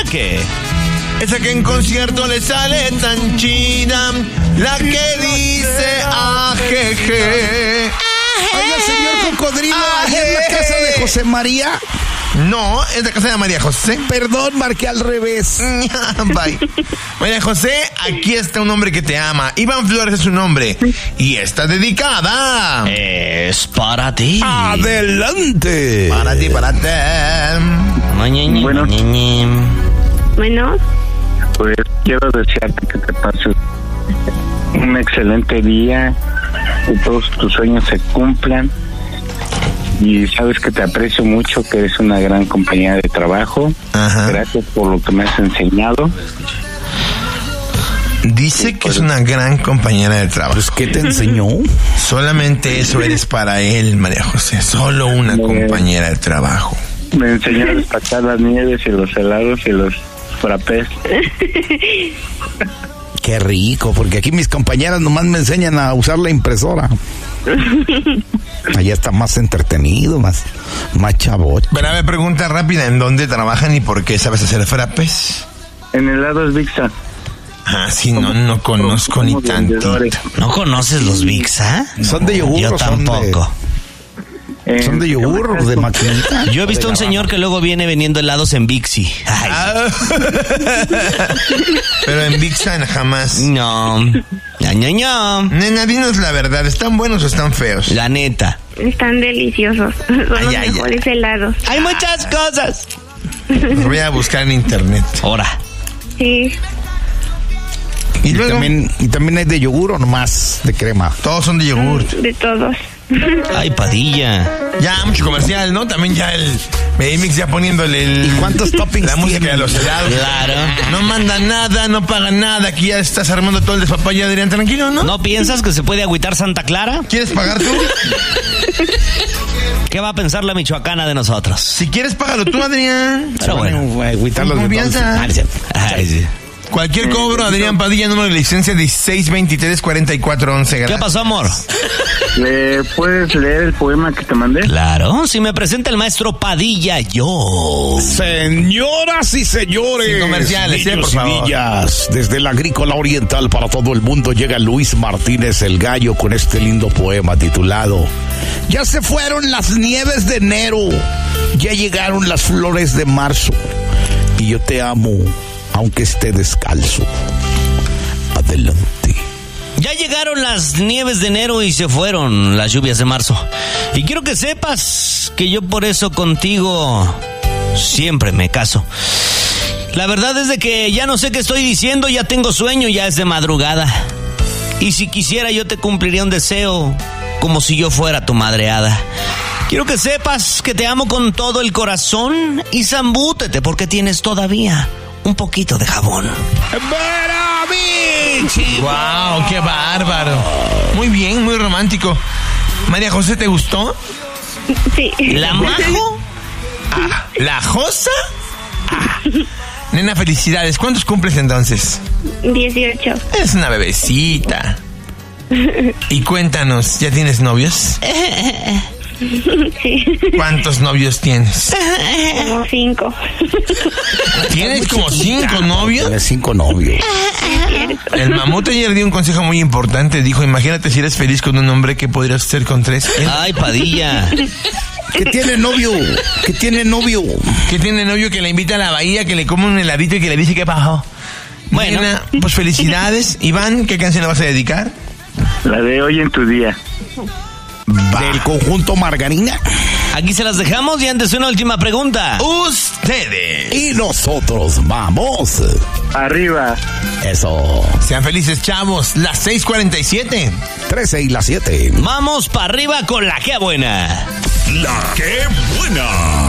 que... Esa que en concierto le sale tan chida, la que dice ajeje. Oiga, señor Cocodrilo, ¿ahí es la casa de José María? No, es la casa de María José. Perdón, marqué al revés. Bye. María José, aquí está un hombre que te ama. Iván Flores es su nombre. Y está dedicada. Es para ti. ¡Adelante! Para ti, para ti. Bueno. Bueno, Pues quiero desearte que te pases un excelente día, que todos tus sueños se cumplan. Y sabes que te aprecio mucho, que eres una gran compañera de trabajo. Ajá. Gracias por lo que me has enseñado. Dice que es una gran compañera de trabajo. Pues, ¿qué te enseñó? Solamente eso eres para él, María José. Solo una compañera de trabajo. Me enseñó a destacar las nieves y los helados y los frappés. Qué rico, porque aquí mis compañeras nomás me enseñan a usar la impresora. Allá está más entretenido, más chavot. Pero a ver, pregunta rápida, ¿en dónde trabajan y por qué sabes hacer frappes? En helados Vixa. Ah, sí, no conozco ni tantito. ¿No conoces los Vixa? ¿Son de yogur Yo o son tampoco. ¿Son de yogur o de maquinita? Yo he visto un señor que luego viene vendiendo helados en Bixi. Ay, Pero en Vixa jamás. no. Nena, dinos la verdad, ¿están buenos o están feos? La neta. están deliciosos. Son los mejores helados. Hay muchas cosas. Los voy a buscar en internet. Ahora. Sí. Y luego, también hay de yogur o nomás de crema. todos son de yogur. De todos. Ay, Padilla. Ya, mucho comercial, ¿no? También ya el Medimix ya poniéndole ¿Y cuántos toppings la música tiene? de los helados. Claro. No manda nada, no paga nada. Aquí ya estás armando todo el despapalle, Adrián. Tranquilo, ¿no? ¿No piensas que se puede agüitar Santa Clara? ¿Quieres pagar tú? ¿Qué va a pensar la michoacana de nosotros? Si quieres, págalo tú, Adrián. Pero bueno. Agüitarlos Con de confianza. Ay, sí. Cualquier cobro, Adrián Padilla, número de licencia 1623-4411. ¿Qué pasó, amor? ¿Le puedes leer el poema que te mandé? Claro, si me presenta el maestro Padilla, yo. Señoras y señores, Sin comerciales, niños por favor. y niñas, desde la Agrícola Oriental para todo el mundo llega Luis Martínez el Gallo con este lindo poema titulado Ya se fueron las nieves de enero, ya llegaron las flores de marzo, y yo te amo aunque esté descalzo. Adelante. Ya llegaron las nieves de enero y se fueron las lluvias de marzo. Y quiero que sepas que yo por eso contigo siempre me caso. La verdad es de que ya no sé qué estoy diciendo, ya tengo sueño, ya es de madrugada. Y si quisiera yo te cumpliría un deseo como si yo fuera tu madreada. Quiero que sepas que te amo con todo el corazón y zambútete porque tienes todavía un poquito de jabón. ¡Wow! ¡Qué bárbaro! Muy bien, muy romántico. María José, ¿te gustó? Sí. ¿La Majo? Ah, ¿la Josa? Ah. Nena, felicidades. ¿Cuántos cumples entonces? 18. Es una bebecita. Y cuéntanos, ¿ya tienes novios? Sí. ¿Cuántos novios tienes? Como 5. ¿Tienes como 5 novios? Tienes 5 novios. El mamut ayer dio un consejo muy importante. Dijo, imagínate si eres feliz con un hombre, ¿qué podrías hacer con 3? Ay, Padilla. ¿Qué tiene novio? ¿Qué tiene novio? Que tiene novio que le invita a la bahía, que le come un heladito y que le dice qué pasó. Bueno. Nena, pues felicidades. Iván, ¿qué canción le vas a dedicar? La de Hoy en tu día. Del conjunto Margarina. Aquí se las dejamos y antes una última pregunta. Ustedes. Y nosotros vamos. Arriba. Eso. Sean felices, chavos. Las 6:47. 13 y las 7. Vamos para arriba con la que buena. La que buena.